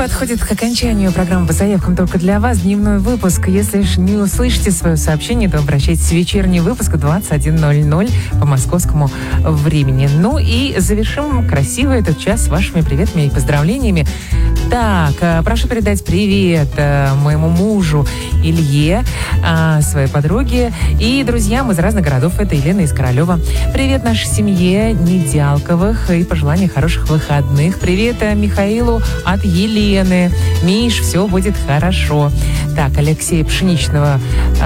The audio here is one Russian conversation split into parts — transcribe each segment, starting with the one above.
подходит к окончанию программы по заявкам только для вас. Дневной выпуск. Если же не услышите свое сообщение, то обращайтесь в вечерний выпуск 21:00 по московскому времени. Ну и завершим красиво этот час вашими приветами и поздравлениями. Так, прошу передать привет моему мужу Илье, своей подруге и друзьям из разных городов. Это Елена из Королева. Привет нашей семье Недялковых и пожелания хороших выходных. Привет Михаилу от Елены. Миш, все будет хорошо. Так, Алексея Пшеничного...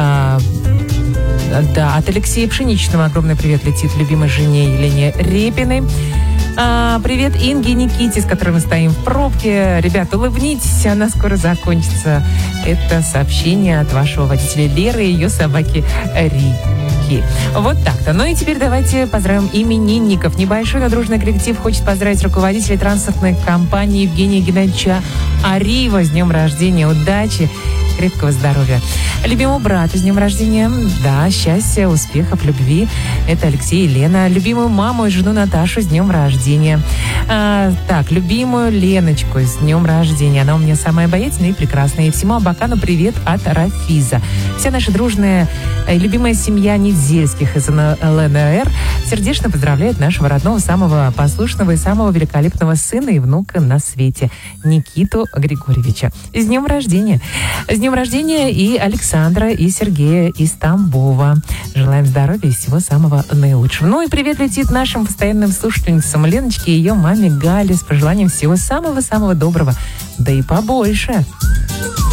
Да, от Алексея Пшеничного огромный привет летит любимой жене Елене Репиной. Привет Инге и Никите, с которыми мы стоим в пробке. Ребята, улыбнитесь, она скоро закончится. Это сообщение от вашего водителя Леры и ее собаки Рики. Вот так-то. Ну и теперь давайте поздравим именинников. Небольшой, но дружный коллектив хочет поздравить руководителей транспортной компании Евгения Геннадьевича Ариева с днем рождения, удачи, крепкого здоровья. Любимому брату с днем рождения, да, счастья, успехов, любви. Это Алексей и Лена. Любимую маму и жену Наташу с днем рождения. Так, любимую Леночку с днем рождения. Она у меня самая обаятельная и прекрасная. И всему Абакану привет от Рафиза. Вся наша дружная и любимая семья Недзельских из ЛНР сердечно поздравляет нашего родного, самого послушного и самого великолепного сына и внука на свете, Никиту Григорьевича. С днем рождения! С днем рождения и Александра, и Сергея из Тамбова. Желаем здоровья и всего самого наилучшего. Ну и привет летит нашим постоянным слушательницам Леночке и ее маме Гале с пожеланием всего самого-самого доброго, да и побольше.